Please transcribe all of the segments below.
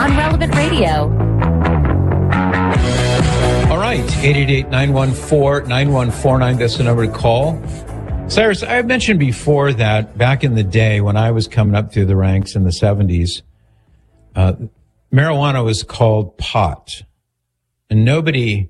on Relevant Radio. All right, 888-914-9149. That's the number to call. Cyrus, I mentioned before that back in the day when I was coming up through the ranks in the 70s, marijuana was called pot. And nobody,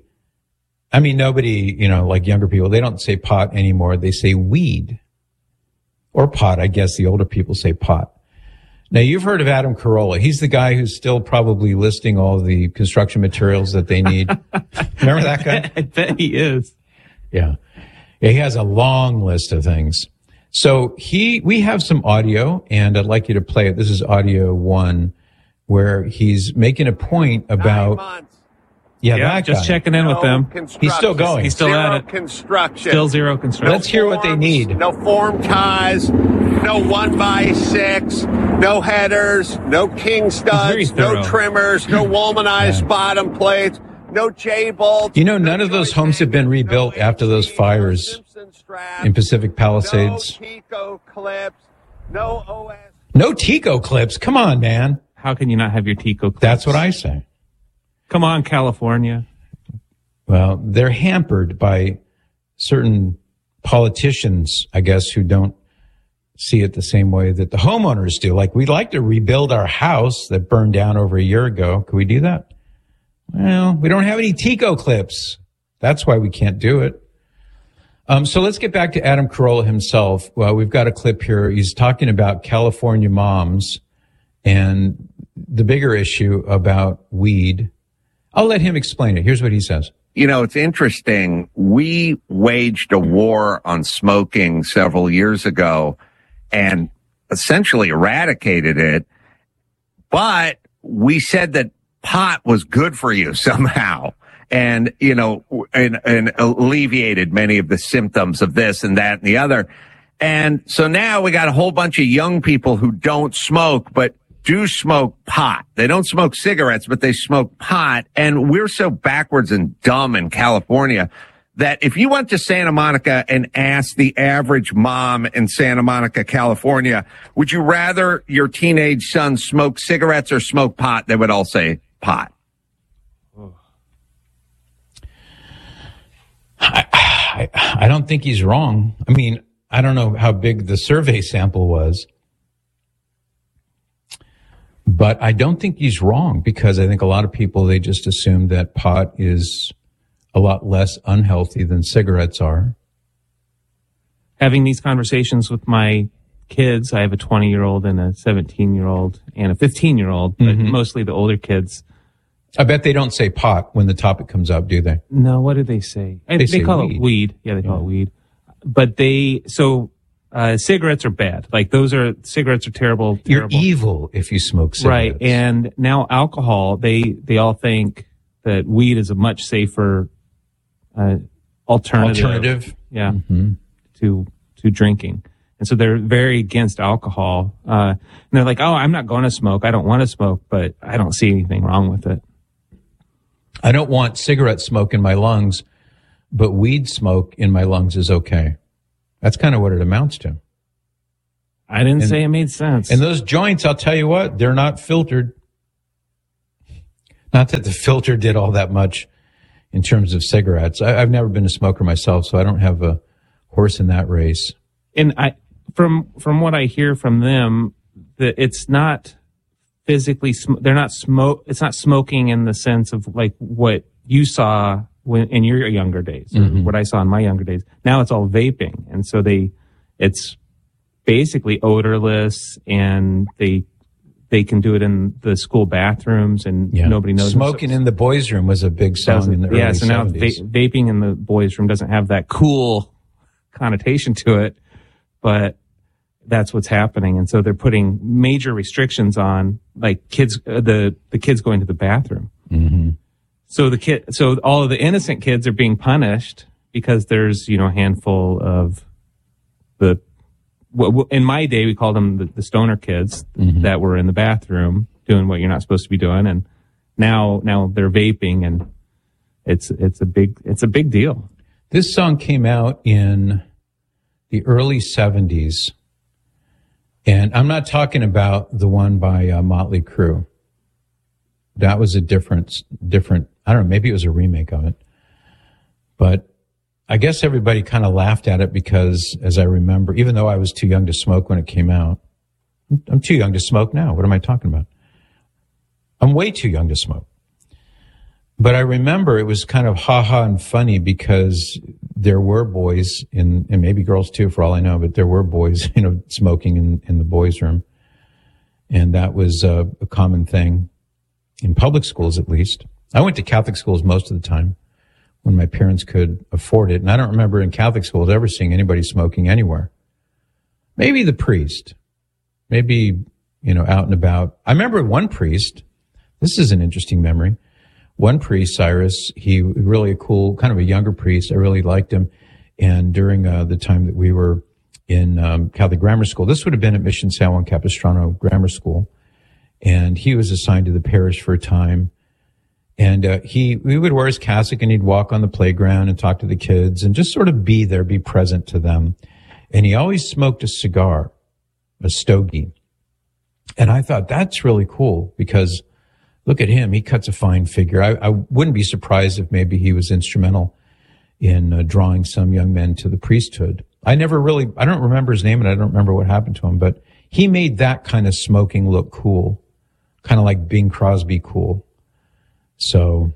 like younger people, they don't say pot anymore. They say weed or pot. I guess the older people say pot. Now, you've heard of Adam Carolla. He's the guy who's still probably listing all the construction materials that they need. Remember that guy? I bet he is. Yeah. He has a long list of things. So we have some audio, and I'd like you to play it. This is audio 1, where he's making a point about... 9 months. Yeah, Yeah, that just guy. checking in with them. He's still going. He's still Zero at it. construction. Still zero construction. Let's hear what they need. No form ties, no 1x6, no headers, no king studs, no thorough. trimmers, no womanized bottom plates, no J-bolts. You know, none of those homes have been rebuilt after those fires in Pacific Palisades. No Tico clips, no OS. No Tico clips. Come on, man. How can you not have your Tico clips? That's what I say. Come on, California. Well, they're hampered by certain politicians, I guess, who don't see it the same way that the homeowners do. Like, we'd like to rebuild our house that burned down over a year ago. Could we do that? Well, we don't have any Tico clips. That's why we can't do it. So let's get back to Adam Carolla himself. Well, we've got a clip here. He's talking about California moms and the bigger issue about weed. I'll let him explain it. Here's what he says. You know, it's interesting. We waged a war on smoking several years ago and essentially eradicated it. But we said that pot was good for you somehow and, and alleviated many of the symptoms of this and that and the other. And so now we got a whole bunch of young people who don't smoke, but do smoke pot. They don't smoke cigarettes, but they smoke pot. And we're so backwards and dumb in California that if you went to Santa Monica and asked the average mom in Santa Monica, California, would you rather your teenage son smoke cigarettes or smoke pot? They would all say pot. I don't think he's wrong. I mean, I don't know how big the survey sample was. But I don't think he's wrong because I think a lot of people, they just assume that pot is a lot less unhealthy than cigarettes are. Having these conversations with my kids, I have a 20-year-old and a 17-year-old and a 15-year-old, but mostly the older kids. I bet they don't say pot when the topic comes up, do they? No, what do they say? They say call weed. it weed. Yeah, they call it weed. But cigarettes are bad. Like cigarettes are terrible. You're evil if you smoke cigarettes. Right. And now alcohol, they all think that weed is a much safer alternative. Yeah. To drinking. And so they're very against alcohol. And they're like, oh, I'm not going to smoke. I don't want to smoke, but I don't see anything wrong with it. I don't want cigarette smoke in my lungs, but weed smoke in my lungs is okay. That's kind of what it amounts to. I didn't say it made sense. And those joints, I'll tell you what, they're not filtered. Not that the filter did all that much in terms of cigarettes. I've never been a smoker myself, so I don't have a horse in that race. And from what I hear from them, that it's not physically, it's not smoking in the sense of like what you saw in your younger days, or what I saw in my younger days. Now it's all vaping. And so it's basically odorless, and they can do it in the school bathrooms, and nobody knows. Smoking in the boys' room was a big song in the early 70s. So now vaping in the boys' room doesn't have that cool connotation to it, but that's what's happening. And so they're putting major restrictions on, like, kids, the kids going to the bathroom. So so all of the innocent kids are being punished because there's, a handful of in my day, we called them the stoner kids that were in the bathroom doing what you're not supposed to be doing. And now they're vaping, and it's a big deal. This song came out in the early 70s. And I'm not talking about the one by Motley Crue. that was a different, I don't know, maybe it was a remake of it. But I guess everybody kind of laughed at it because, as I remember, even though I was too young to smoke when it came out, I'm too young to smoke now. What am I talking about? I'm way too young to smoke. But I remember it was kind of ha-ha and funny because there were boys, and maybe girls too, for all I know, but there were boys, smoking in the boys' room. And that was a common thing in public schools, at least. I went to Catholic schools most of the time when my parents could afford it. And I don't remember in Catholic schools ever seeing anybody smoking anywhere. Maybe the priest, maybe, out and about. I remember one priest. This is an interesting memory. One priest, Cyrus, he was really a cool, kind of a younger priest. I really liked him. And during the time that we were in Catholic grammar school, this would have been at Mission San Juan Capistrano Grammar School. And he was assigned to the parish for a time. And we would wear his cassock and he'd walk on the playground and talk to the kids and just sort of be there, be present to them. And he always smoked a cigar, a stogie. And I thought that's really cool because look at him. He cuts a fine figure. I wouldn't be surprised if maybe he was instrumental in drawing some young men to the priesthood. I don't remember his name and I don't remember what happened to him, but he made that kind of smoking look cool, kind of like Bing Crosby cool. So,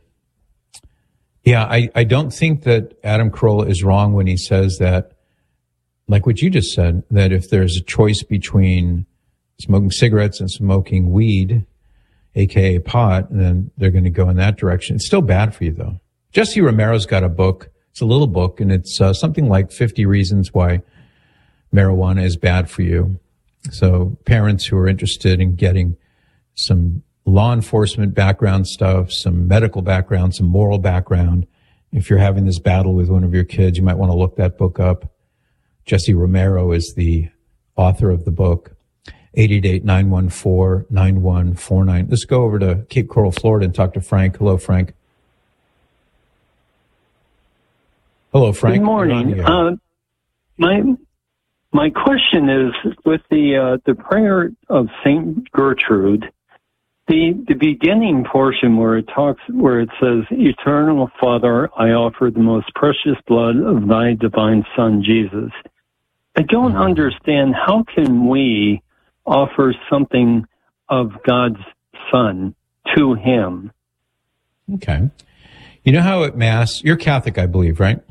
yeah, I don't think that Adam Carolla is wrong when he says that, like what you just said, that if there's a choice between smoking cigarettes and smoking weed, aka pot, then they're going to go in that direction. It's still bad for you, though. Jesse Romero's got a book. It's a little book, and it's something like 50 reasons why marijuana is bad for you. So parents who are interested in getting some law enforcement background stuff, some medical background, some moral background, if you're having this battle with one of your kids, you might want to look that book up. Jesse Romero is the author of the book. 888-914-9149. Let's go over to Cape Coral, Florida and talk to Frank. Hello, Frank. Hello, Frank. Good morning. My question is with the prayer of Saint Gertrude, the beginning portion where it says, "Eternal Father, I offer the most precious blood of thy divine Son, Jesus." I don't understand, how can we offer something of God's Son to him? Okay. You know how at Mass, you're Catholic, I believe, right?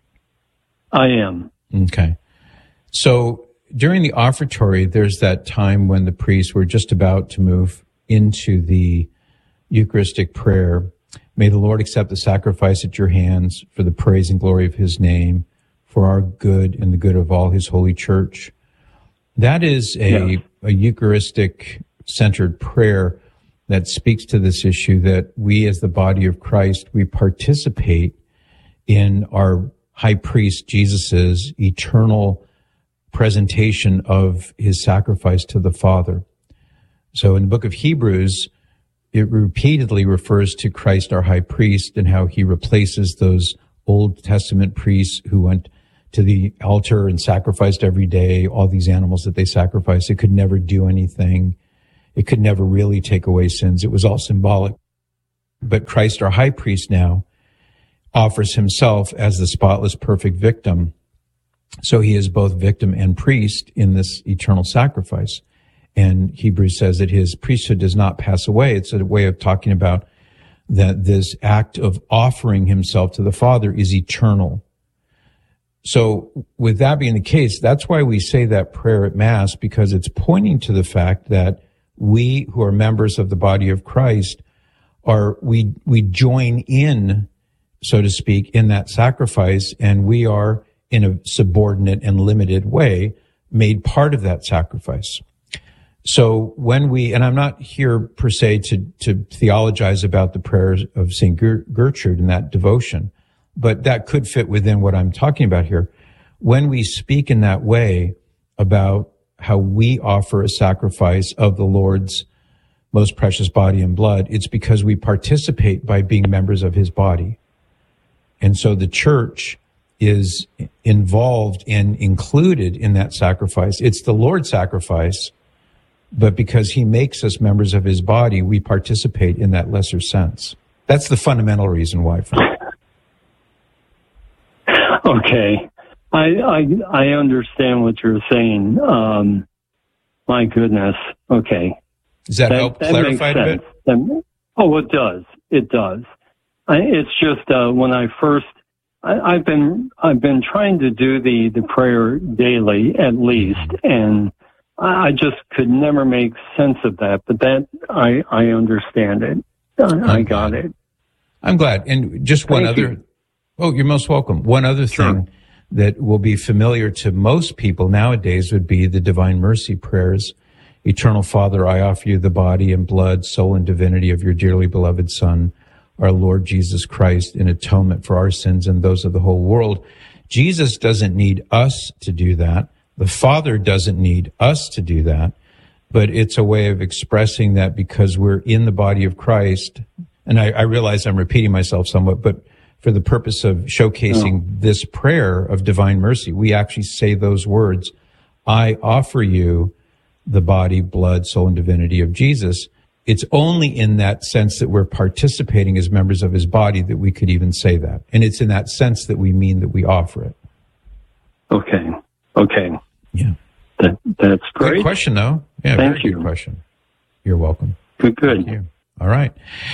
I am. Okay. So during the offertory, there's that time when the priests were just about to move into the Eucharistic prayer. May the Lord accept the sacrifice at your hands for the praise and glory of his name, for our good and the good of all his holy church. That is a Eucharistic centered prayer that speaks to this issue that we as the body of Christ, we participate in our high priest Jesus's eternal presentation of his sacrifice to the Father. So in the book of Hebrews, it repeatedly refers to Christ, our high priest, and how he replaces those Old Testament priests who went to the altar and sacrificed every day, all these animals that they sacrificed. It could never do anything. It could never really take away sins. It was all symbolic. But Christ, our high priest now, offers himself as the spotless, perfect victim. So he is both victim and priest in this eternal sacrifice. And Hebrews says that his priesthood does not pass away. It's a way of talking about that this act of offering himself to the Father is eternal. So with that being the case, that's why we say that prayer at Mass, because it's pointing to the fact that we who are members of the body of Christ we join in, so to speak, in that sacrifice, and we are in a subordinate and limited way made part of that sacrifice. So when and I'm not here per se to theologize about the prayers of St. Gertrude and that devotion, but that could fit within what I'm talking about here. When we speak in that way about how we offer a sacrifice of the Lord's most precious body and blood, it's because we participate by being members of his body. And so the church is involved and included in that sacrifice. It's the Lord's sacrifice, but because he makes us members of his body, we participate in that lesser sense. That's the fundamental reason why. Okay. I understand what you're saying. My goodness. Okay. Does that help clarify a bit? It does. It does. It's just when I first, I've been trying to do the prayer daily at least, and I just could never make sense of that. But that I understand it. I got it. I'm glad. And just one other. Oh, you're most welcome. One other thing that will be familiar to most people nowadays would be the Divine Mercy prayers. Eternal Father, I offer you the body and blood, soul and divinity of your dearly beloved Son, our Lord Jesus Christ, in atonement for our sins and those of the whole world. Jesus doesn't need us to do that. The Father doesn't need us to do that. But it's a way of expressing that because we're in the body of Christ. And I realize I'm repeating myself somewhat, but for the purpose of showcasing this prayer of divine mercy, we actually say those words, I offer you the body, blood, soul, and divinity of Jesus. It's only in that sense that we're participating as members of his body that we could even say that. And it's in that sense that we mean that we offer it. Okay. Yeah. That's great. Good question, though. Yeah, Thank very good question. You're welcome. Good. Thank you. All right.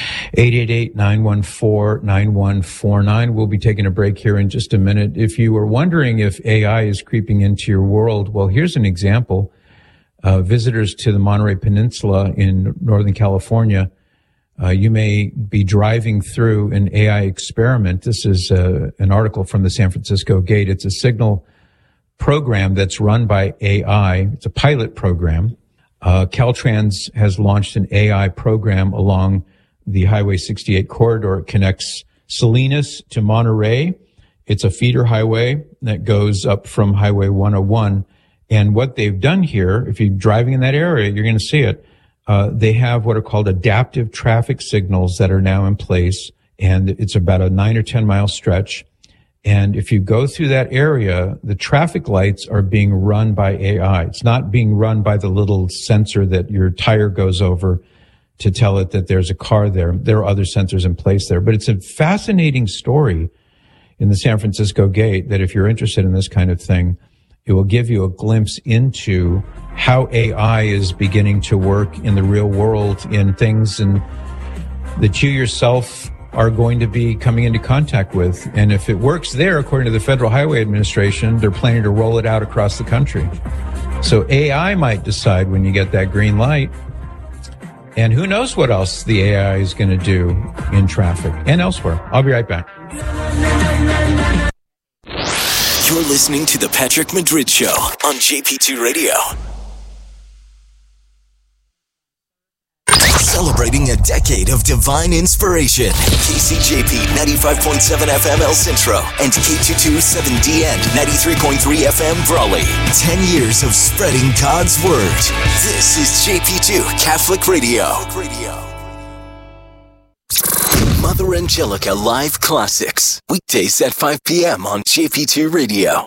888-914-9149. We'll be taking a break here in just a minute. If you were wondering if AI is creeping into your world, well, here's an example. Visitors to the Monterey Peninsula in Northern California, you may be driving through an AI experiment. This is an article from the San Francisco Gate. It's a signal program that's run by AI. It's a pilot program. Caltrans has launched an AI program along the Highway 68 corridor. It connects Salinas to Monterey. It's a feeder highway that goes up from Highway 101. And what they've done here, if you're driving in that area, you're going to see it. They have what are called adaptive traffic signals that are now in place. And it's about a 9 or 10 mile stretch. And if you go through that area, the traffic lights are being run by AI. It's not being run by the little sensor that your tire goes over to tell it that there's a car there. There are other sensors in place there. But it's a fascinating story in the San Francisco Gate that if you're interested in this kind of thing, it will give you a glimpse into how AI is beginning to work in the real world in things and that you yourself are going to be coming into contact with. And if it works there, according to the Federal Highway Administration, they're planning to roll it out across the country. So AI might decide when you get that green light. And who knows what else the AI is going to do in traffic and elsewhere. I'll be right back. You're listening to The Patrick Madrid Show on JP2 Radio. Celebrating a decade of divine inspiration. KCJP 95.7 FM El Centro and K22 7DN 93.3 FM Brawley. 10 years of spreading God's Word. This is JP2 Catholic Radio. Mother Angelica Live Classics. Weekdays at 5 p.m. on JP2 Radio.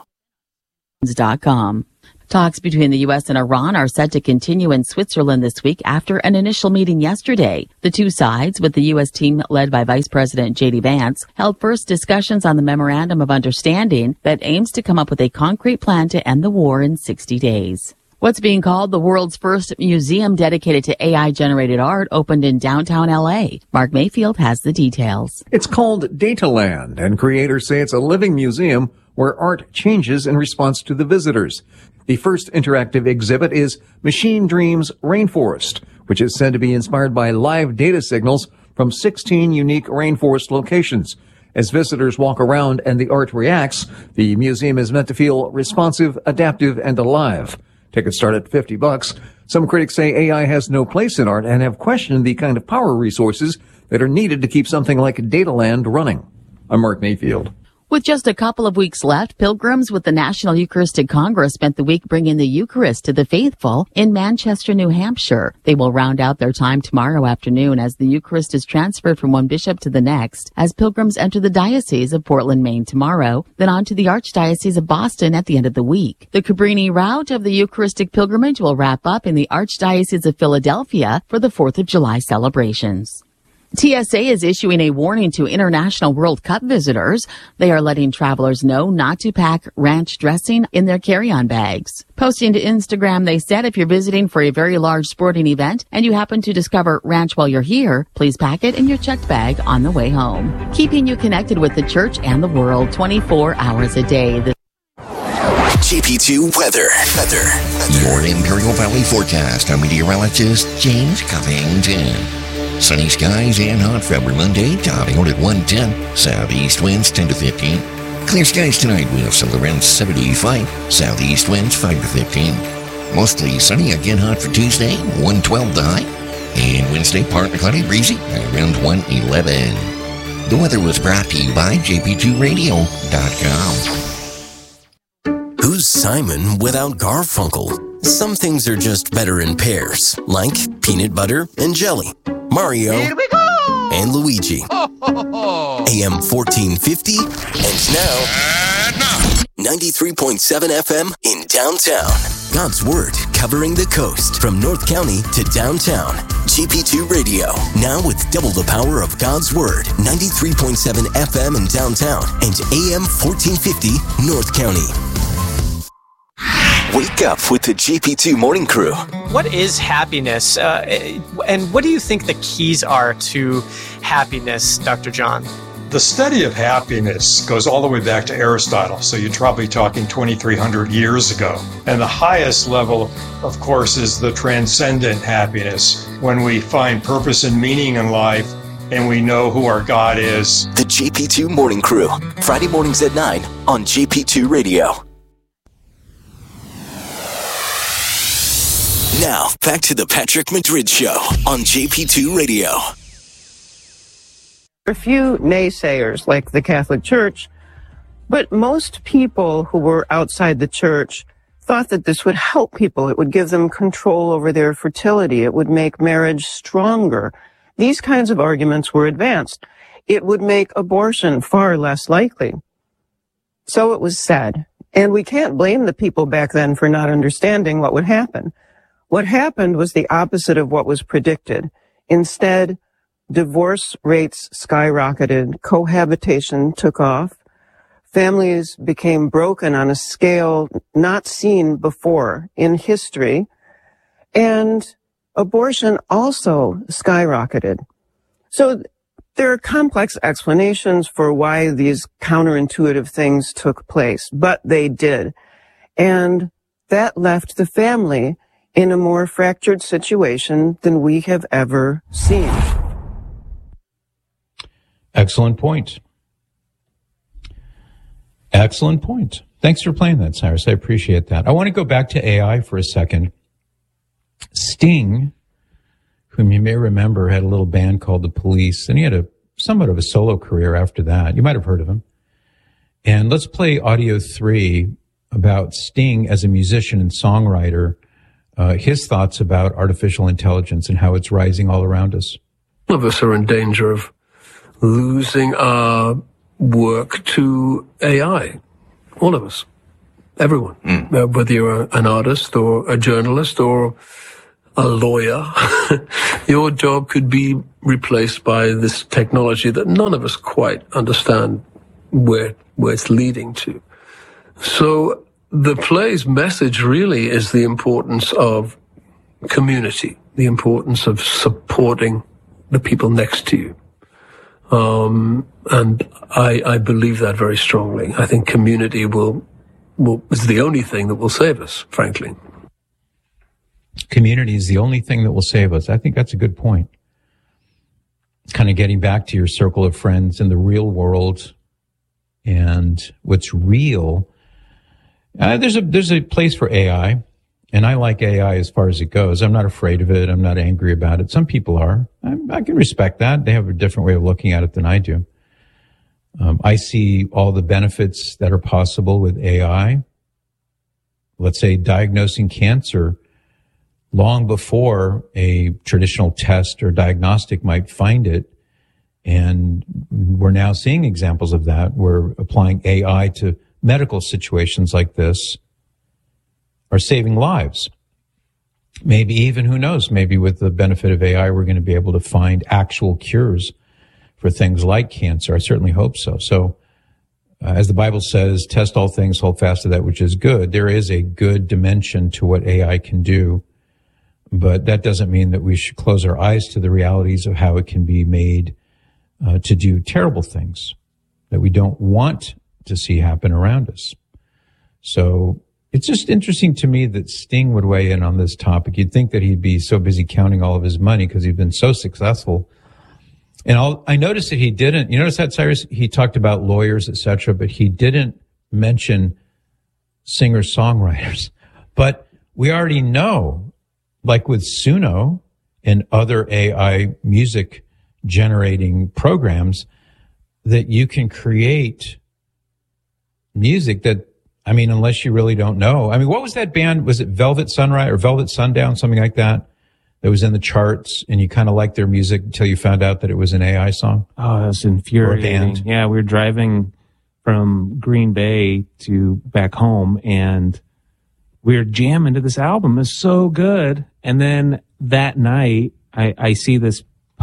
Talks between the U.S. and Iran are set to continue in Switzerland this week after an initial meeting yesterday. The two sides, with the U.S. team led by Vice President J.D. Vance, held first discussions on the Memorandum of Understanding that aims to come up with a concrete plan to end the war in 60 days. What's being called the world's first museum dedicated to AI-generated art opened in downtown L.A. Mark Mayfield has the details. It's called Dataland, and creators say it's a living museum where art changes in response to the visitors. The first interactive exhibit is Machine Dreams Rainforest, which is said to be inspired by live data signals from 16 unique rainforest locations. As visitors walk around and the art reacts, the museum is meant to feel responsive, adaptive, and alive. Tickets start at $50. Some critics say AI has no place in art and have questioned the kind of power resources that are needed to keep something like Dataland running. I'm Mark Mayfield. With just a couple of weeks left, pilgrims with the National Eucharistic Congress spent the week bringing the Eucharist to the faithful in Manchester, New Hampshire. They will round out their time tomorrow afternoon as the Eucharist is transferred from one bishop to the next, as pilgrims enter the Diocese of Portland, Maine tomorrow, then on to the Archdiocese of Boston at the end of the week. The Cabrini route of the Eucharistic pilgrimage will wrap up in the Archdiocese of Philadelphia for the 4th of July celebrations. TSA is issuing a warning to International World Cup visitors. They are letting travelers know not to pack ranch dressing in their carry-on bags. Posting to Instagram, they said if you're visiting for a very large sporting event and you happen to discover ranch while you're here, please pack it in your checked bag on the way home. Keeping you connected with the church and the world 24 hours a day. JP2 weather. Your Imperial Valley forecast. I'm meteorologist James Covington. Sunny skies and hot for Monday, topping out at 110. Southeast winds 10 to 15. Clear skies tonight with some around 75. Southeast winds 5 to 15. Mostly sunny, again hot for Tuesday, 112 the high. And Wednesday, partly cloudy, breezy, around 111. The weather was brought to you by jp2radio.com. Who's Simon without Garfunkel? Some things are just better in pairs, like peanut butter and jelly. Mario and Luigi. AM 1450 and now 93.7 FM in downtown. God's Word covering the coast from North County to downtown. GP2 Radio, now with double the power of God's Word. 93.7 FM in downtown and AM 1450 North County. Wake up with the GP2 Morning Crew. What is happiness? And what do you think the keys are to happiness, Dr. John? The study of happiness goes all the way back to Aristotle, so you're probably talking 2,300 years ago. And the highest level, of course, is the transcendent happiness, when we find purpose and meaning in life and we know who our God is. The GP2 Morning Crew, Friday mornings at 9 on GP2 Radio. Now, back to the Patrick Madrid Show on JP2 Radio. A few naysayers, like the Catholic Church, but most people who were outside the church thought that this would help people. It would give them control over their fertility. It would make marriage stronger. These kinds of arguments were advanced. It would make abortion far less likely. So it was said. And we can't blame the people back then for not understanding what would happen. What happened was the opposite of what was predicted. Instead, divorce rates skyrocketed, cohabitation took off, families became broken on a scale not seen before in history, and abortion also skyrocketed. So there are complex explanations for why these counterintuitive things took place, but they did. And that left the family in a more fractured situation than we have ever seen. Excellent point. Excellent point. Thanks for playing that, Cyrus. I appreciate that. I want to go back to AI for a second. Sting, whom you may remember, had a little band called The Police, and he had somewhat of a solo career after that. You might have heard of him. And let's play audio 3 about Sting as a musician and songwriter, his thoughts about artificial intelligence and how it's rising all around us. All of us are in danger of losing our work to AI. All of us. Everyone. Whether you're an artist or a journalist or a lawyer, your job could be replaced by this technology that none of us quite understand where it's leading to. So the play's message really is the importance of community, the importance of supporting the people next to you. And I believe that very strongly. I think community is the only thing that will save us, frankly. Community is the only thing that will save us. I think that's a good point. Kind of getting back to your circle of friends in the real world and what's real. There's a place for AI, and I like AI as far as it goes. I'm not afraid of it. I'm not angry about it. Some people are. I can respect that. They have a different way of looking at it than I do. I see all the benefits that are possible with AI. Let's say diagnosing cancer long before a traditional test or diagnostic might find it. And we're now seeing examples of that. We're applying AI to medical situations like this, are saving lives. Maybe even, who knows, maybe with the benefit of AI, we're going to be able to find actual cures for things like cancer. I certainly hope so. So, as the Bible says, test all things, hold fast to that which is good. There is a good dimension to what AI can do, but that doesn't mean that we should close our eyes to the realities of how it can be made to do terrible things that we don't want to see happen around us. So it's just interesting to me that Sting would weigh in on this topic. You'd think that he'd be so busy counting all of his money because he'd been so successful. And I noticed that he didn't, you notice that, Cyrus? He talked about lawyers, etc., but he didn't mention singer-songwriters. But we already know, like with Suno and other AI music generating programs, that you can create music that, I mean, unless you really don't know. I mean, what was that band? Was it Velvet Sunrise or Velvet Sundown, something like that? That was in the charts, and you kind of liked their music until you found out that it was an AI song? Oh, that was infuriating. Yeah, we were driving from Green Bay to back home, and we were jamming to this album. It was so good. And then that night, I see this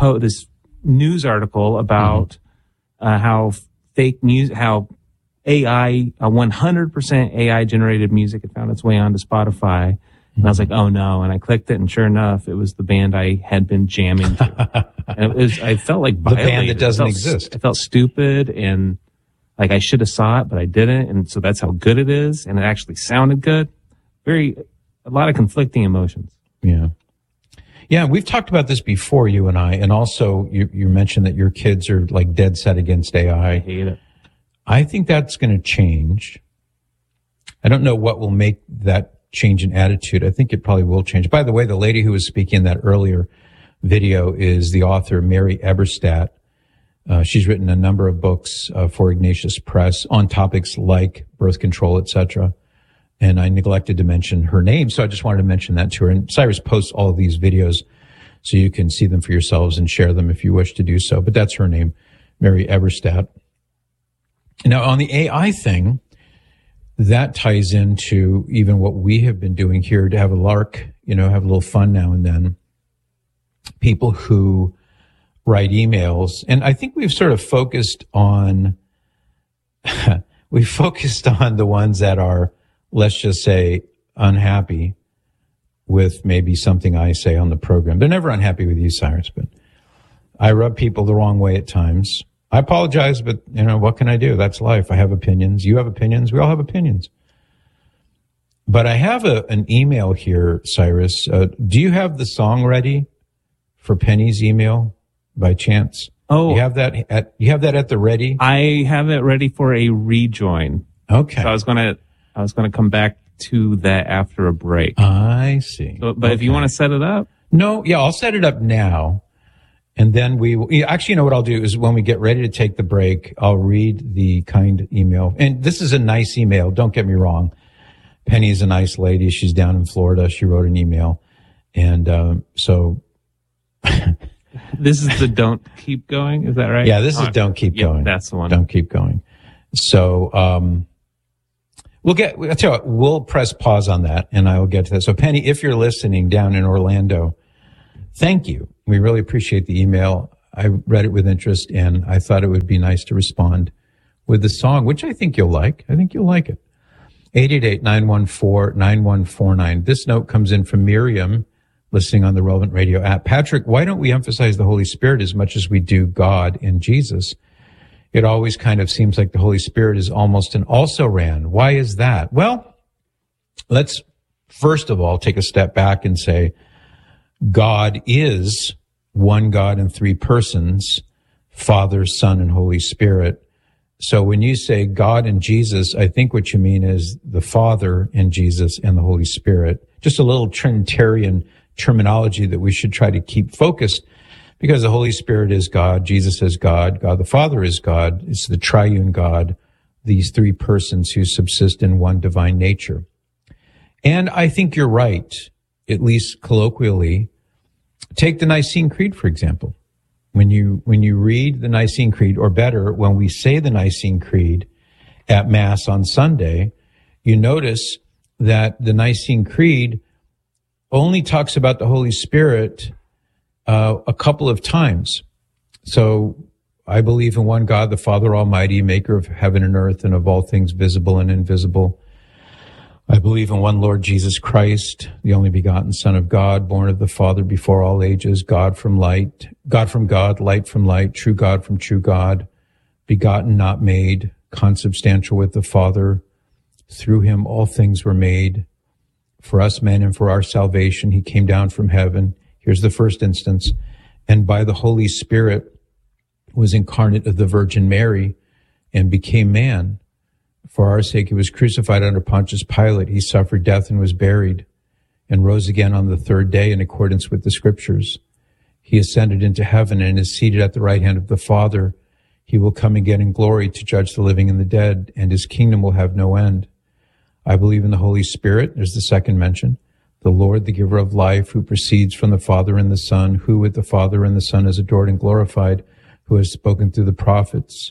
news article about how fake music, how AI, 100% AI generated music had found its way onto Spotify. And I was like, oh no. And I clicked it, and sure enough, it was the band I had been jamming to. And I felt like violated. The band that doesn't exist. I felt stupid, and like I should have saw it, but I didn't. And so that's how good it is. And it actually sounded good. A lot of conflicting emotions. Yeah. Yeah, we've talked about this before, you and I, and also you mentioned that your kids are like dead set against AI. I hate it. I think that's going to change. I don't know what will make that change in attitude. I think it probably will change. By the way, the lady who was speaking in that earlier video is the author Mary Eberstadt. She's written a number of books for Ignatius Press on topics like birth control, etc. And I neglected to mention her name, so I just wanted to mention that to her. And Cyrus posts all of these videos so you can see them for yourselves and share them if you wish to do so. But that's her name, Mary Eberstadt. Now, on the AI thing, that ties into even what we have been doing here to have a lark, have a little fun now and then. People who write emails, and I think we've sort of focused on, the ones that are, let's just say, unhappy with maybe something I say on the program. They're never unhappy with you, Cyrus, but I rub people the wrong way at times. I apologize, but, what can I do? That's life. I have opinions. You have opinions. We all have opinions. But I have an email here, Cyrus. Do you have the song ready for Penny's email by chance? Oh, you have that at the ready? I have it ready for a rejoin. Okay. So I was going to come back to that after a break. I see. So, but if you want to set it up. No, yeah, I'll set it up now. And then we will, actually, what I'll do is when we get ready to take the break, I'll read the kind email. And this is a nice email. Don't get me wrong. Penny's a nice lady. She's down in Florida. She wrote an email. And, so. This is the Don't Keep Going. Is that right? Yeah, this is Don't Keep Going. That's the one. Don't Keep Going. So, I'll tell you what, we'll press pause on that and I will get to that. So Penny, if you're listening down in Orlando, thank you. We really appreciate the email. I read it with interest and I thought it would be nice to respond with the song, which I think you'll like. I think you'll like it. 888-914-9149. This note comes in from Miriam, listening on the Relevant Radio app. Patrick, why don't we emphasize the Holy Spirit as much as we do God and Jesus? It always kind of seems like the Holy Spirit is almost an also-ran. Why is that? Well, let's first of all take a step back and say God is one God in three persons, Father, Son, and Holy Spirit. So when you say God and Jesus, I think what you mean is the Father and Jesus and the Holy Spirit. Just a little Trinitarian terminology that we should try to keep focused, Because the Holy Spirit is God, Jesus is God, God the Father is God. It's the triune God, these three persons who subsist in one divine nature. And I think you're right, at least colloquially. Take the Nicene Creed, for example. When you read the Nicene Creed, or better, when we say the Nicene Creed at Mass on Sunday, you notice that the Nicene Creed only talks about the Holy Spirit a couple of times. So I believe in one God, the Father Almighty, maker of heaven and earth and of all things visible and invisible. I believe in one Lord Jesus Christ, the only begotten Son of God, born of the Father before all ages, God from God, light from light, true God from true God, begotten, not made, consubstantial with the Father. Through him all things were made. For us men and for our salvation, he came down from heaven. Here's the first instance. And by the Holy Spirit was incarnate of the Virgin Mary and became man. For our sake, he was crucified under Pontius Pilate. He suffered death and was buried and rose again on the third day in accordance with the scriptures. He ascended into heaven and is seated at the right hand of the Father. He will come again in glory to judge the living and the dead, and his kingdom will have no end. I believe in the Holy Spirit. There's the second mention. The Lord, the giver of life, who proceeds from the Father and the Son, who with the Father and the Son is adored and glorified, who has spoken through the prophets.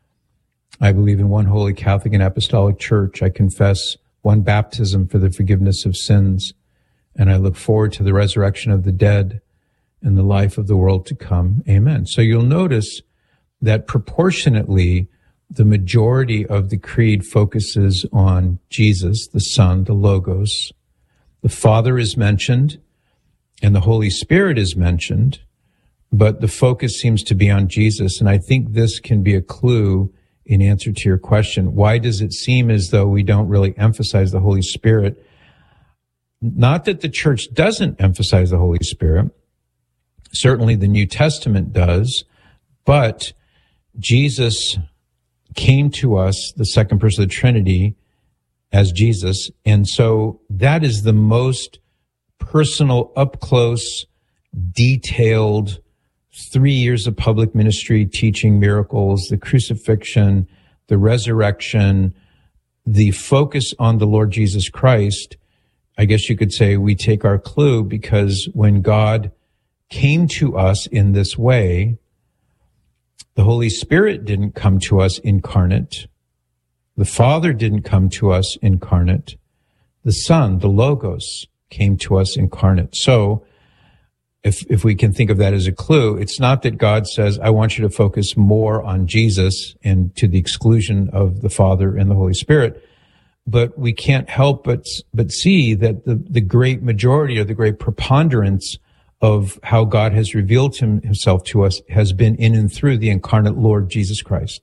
I believe in one holy Catholic and Apostolic Church. I confess one baptism for the forgiveness of sins, and I look forward to the resurrection of the dead and the life of the world to come. Amen. So you'll notice that proportionately, the majority of the creed focuses on Jesus, the Son, the Logos. The Father is mentioned, and the Holy Spirit is mentioned, but the focus seems to be on Jesus. And I think this can be a clue in answer to your question. Why does it seem as though we don't really emphasize the Holy Spirit? Not that the church doesn't emphasize the Holy Spirit. Certainly the New Testament does, but Jesus came to us, the second person of the Trinity, as Jesus. And so that is the most personal, up close, detailed 3 years of public ministry, teaching miracles, the crucifixion, the resurrection, the focus on the Lord Jesus Christ. I guess you could say we take our clue, because when God came to us in this way, the Holy Spirit didn't come to us incarnate. The Father didn't come to us incarnate. The Son, the Logos, came to us incarnate. So if we can think of that as a clue, it's not that God says, I want you to focus more on Jesus and to the exclusion of the Father and the Holy Spirit. But we can't help but see that the great majority or the great preponderance of how God has revealed himself to us has been in and through the incarnate Lord Jesus Christ.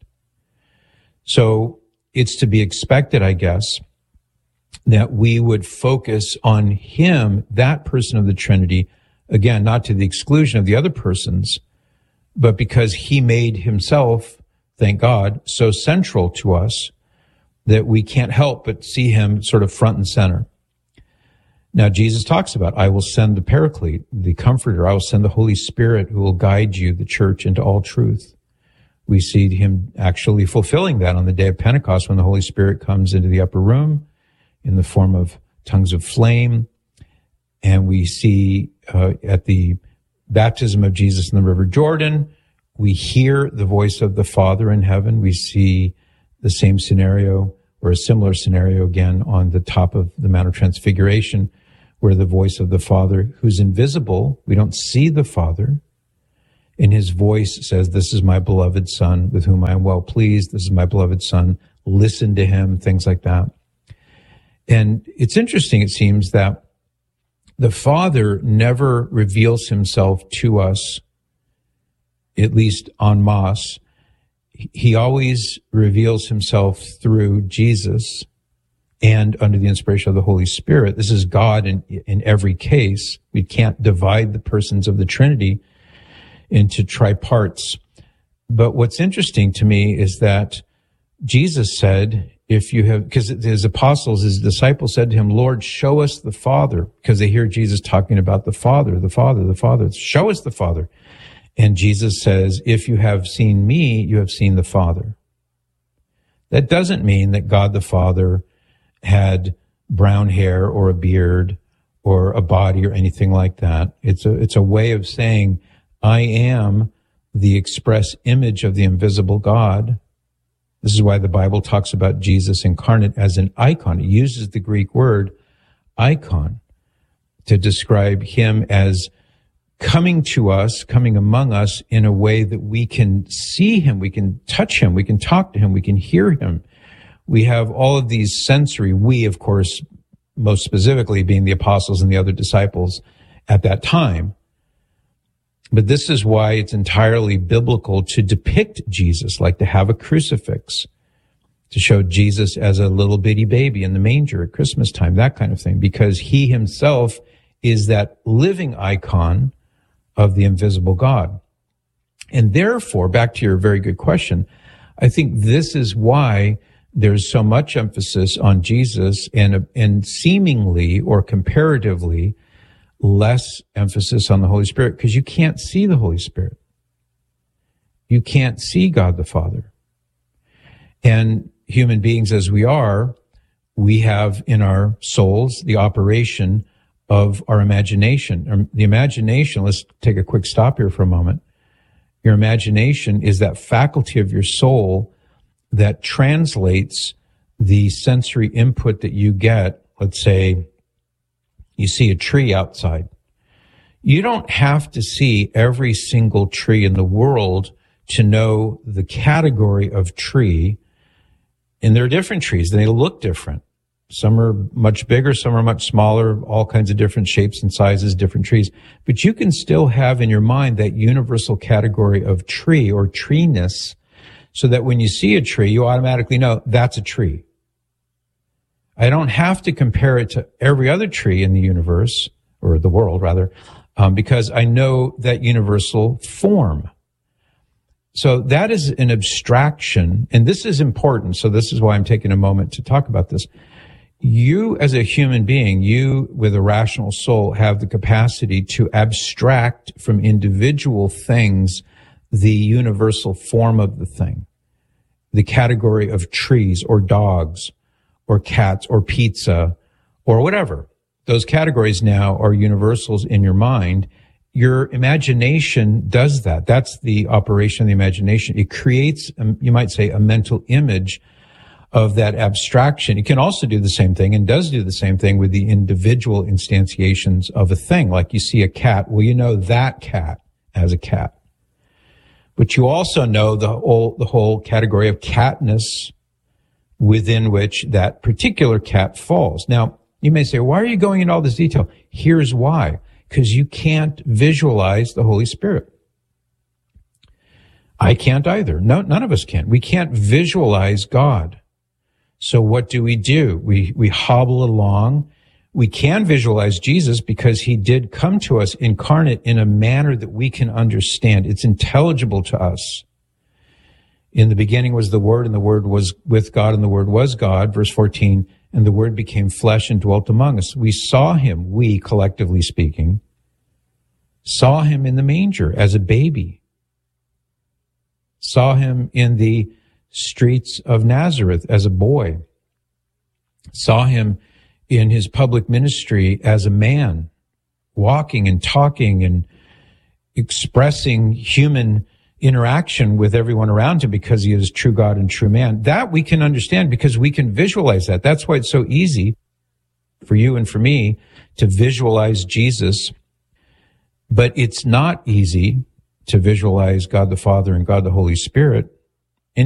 So it's to be expected, I guess, that we would focus on him, that person of the Trinity, again, not to the exclusion of the other persons, but because he made himself, thank God, so central to us that we can't help but see him sort of front and center. Now, Jesus talks about, I will send the Paraclete, the Comforter. I will send the Holy Spirit who will guide you, the church, into all truth. We see him actually fulfilling that on the day of Pentecost when the Holy Spirit comes into the upper room in the form of tongues of flame. And we see at the baptism of Jesus in the River Jordan, we hear the voice of the Father in heaven. We see the same scenario or a similar scenario again on the top of the Mount of Transfiguration, where the voice of the Father, who's invisible, we don't see the Father, and his voice says, this is my beloved Son with whom I am well pleased. This is my beloved Son. Listen to him, things like that. And it's interesting, it seems, that the Father never reveals himself to us, at least en masse. He always reveals himself through Jesus and under the inspiration of the Holy Spirit. This is God in every case. We can't divide the persons of the Trinity into triparts. But what's interesting to me is that Jesus said, because his apostles, his disciples said to him, Lord, show us the Father, because they hear Jesus talking about the Father, the Father, the Father. Show us the Father. And Jesus says, if you have seen me, you have seen the Father. That doesn't mean that God the Father had brown hair or a beard or a body or anything like that. It's a way of saying, I am the express image of the invisible God. This is why the Bible talks about Jesus incarnate as an icon. It uses the Greek word icon to describe him as coming to us, coming among us in a way that we can see him, we can touch him, we can talk to him, we can hear him. We have all of these sensory, we, of course, most specifically being the apostles and the other disciples at that time. But this is why it's entirely biblical to depict Jesus, like to have a crucifix, to show Jesus as a little bitty baby in the manger at Christmas time, that kind of thing, because he himself is that living icon of the invisible God. And therefore, back to your very good question, I think this is why there's so much emphasis on Jesus and seemingly or comparatively less emphasis on the Holy Spirit, because you can't see the Holy Spirit. You can't see God the Father. And human beings as we are, we have in our souls the operation of our imagination. The imagination, let's take a quick stop here for a moment. Your imagination is that faculty of your soul that translates the sensory input that you get. Let's say you see a tree outside. You don't have to see every single tree in the world to know the category of tree. And there are different trees, and they look different. Some are much bigger, some are much smaller, all kinds of different shapes and sizes, different trees. But you can still have in your mind that universal category of tree or treeness, so that when you see a tree, you automatically know that's a tree. I don't have to compare it to every other tree in the universe, or the world rather, because I know that universal form. So that is an abstraction, and this is important. So this is why I'm taking a moment to talk about this. You as a human being, you with a rational soul, have the capacity to abstract from individual things the universal form of the thing, the category of trees or dogs or cats or pizza or whatever. Those categories now are universals in your mind. Your imagination does that. That's the operation of the imagination. It creates, you might say, a mental image of that abstraction. It can also do the same thing and does do the same thing with the individual instantiations of a thing. Like you see a cat, well, you know that cat as a cat. But you also know the whole category of catness within which that particular cat falls. Now, you may say, why are you going into all this detail? Here's why. Because you can't visualize the Holy Spirit. I can't either. No, none of us can. We can't visualize God. So what do? We hobble along. We can visualize Jesus because he did come to us incarnate in a manner that we can understand. It's intelligible to us. In the beginning was the Word, and the Word was with God, and the Word was God. Verse 14, and the Word became flesh and dwelt among us. We saw him, we, collectively speaking, saw him in the manger as a baby. Saw him in the streets of Nazareth as a boy. Saw him in his public ministry as a man, walking and talking and expressing human interaction with everyone around him because he is true God and true man. That we can understand because we can visualize that. That's why it's so easy for you and for me to visualize Jesus. But it's not easy to visualize God the Father and God the Holy Spirit